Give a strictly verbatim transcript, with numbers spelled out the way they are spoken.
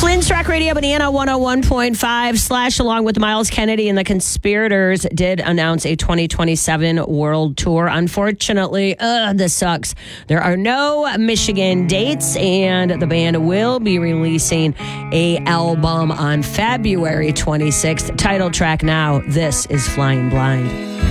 Linz Rock Radio, Banana one oh one point five. Slash, along with Miles Kennedy and the Conspirators, did announce a twenty twenty-seven world tour. Unfortunately, ugh, this sucks. There are no Michigan dates, and the band will be releasing a album on February twenty-sixth. Title track now, This is Flying Blind.